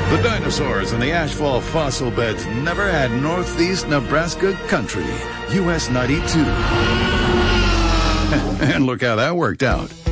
The dinosaurs in the ashfall fossil beds never had northeast Nebraska country. US 92. And look how that worked out.